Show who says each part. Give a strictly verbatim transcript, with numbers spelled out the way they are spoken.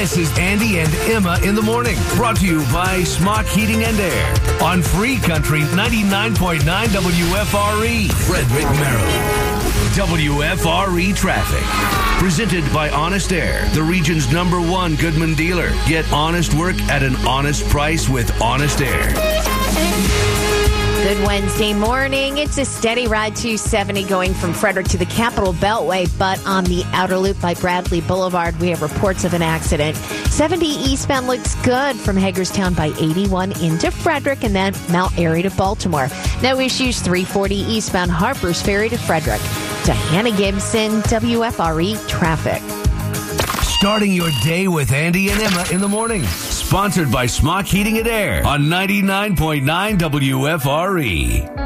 Speaker 1: This is Andy and Emma in the morning, brought to you by Smock Heating and Air on Free Country ninety-nine point nine W F R E, Frederick, Maryland. W F R E traffic. Presented by Honest Air, the region's number one Goodman dealer. Get honest work at an honest price with Honest Air.
Speaker 2: Good Wednesday morning. It's a steady ride two seventy going from Frederick to the Capitol Beltway, but on the outer loop by Bradley Boulevard, we have reports of an accident. seventy eastbound looks good from Hagerstown by eighty-one into Frederick and then Mount Airy to Baltimore. No issues. three forty eastbound Harpers Ferry to Frederick. To Hannah Gibson, W F R E traffic.
Speaker 1: Starting your day with Andy and Emma in the morning. Sponsored by Smock Heating and Air on ninety-nine point nine W F R E.